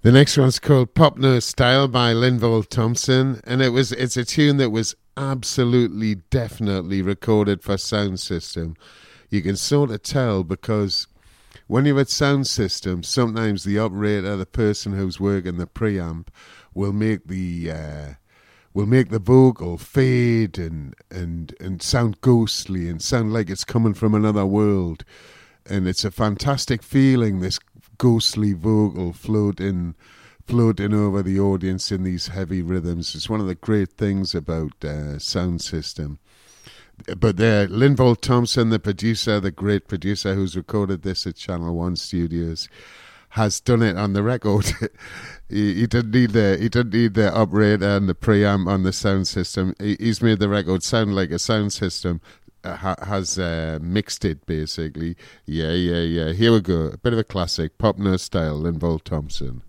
The next one's called Pop Nose Style by Linval Thompson, and it's a tune that was absolutely, definitely recorded for sound system. You can sort of tell because when you're at sound system, sometimes the operator, the person who's working the preamp, will make the vocal fade and sound ghostly and sound like it's coming from another world. And it's a fantastic feeling, this ghostly vocal floating over the audience in these heavy rhythms. It's one of the great things about sound system. But Linval Thompson, the great producer who's recorded this at Channel One Studios, has done it on the record. he didn't need the operator and the preamp on the sound system. He's made the record sound like a sound system. Has mixed it basically. Yeah. Here we go. A bit of a classic, Pop Nose Style, Linval Thompson.